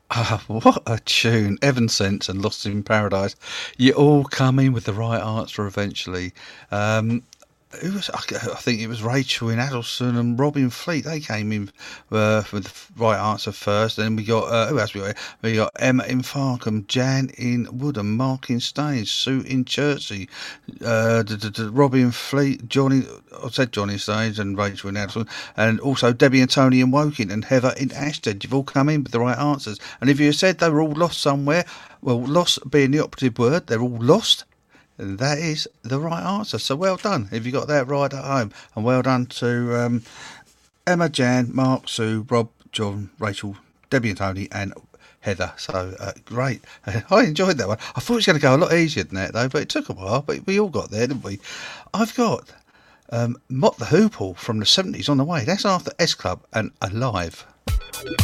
What a tune. Evan Sense and Lost in Paradise. You all come in with the right answer eventually. Who was? I think it was Rachel in Addleston and Robin Fleet. They came in with the right answer first. Then we got who else we got? We got Emma in Farkham, Jan in Woodham, Mark in Staines, Sue in Chertsey, Robin Fleet, Johnny. I said Johnny in Staines and Rachel in Addleston, and also Debbie and Tony in Woking and Heather in Ashton. You've all come in with the right answers. And if you said they were all lost somewhere, well, lost being the operative word, they're all lost. And that is the right answer. So well done if you got that right at home. And well done to Emma, Jan, Mark, Sue, Rob, John, Rachel, Debbie and Tony and Heather. So great. I enjoyed that one. I thought it was going to go a lot easier than that though, but it took a while. But we all got there, didn't we? I've got Mott the Hoople from the 70s on the way. That's after S Club and Alive.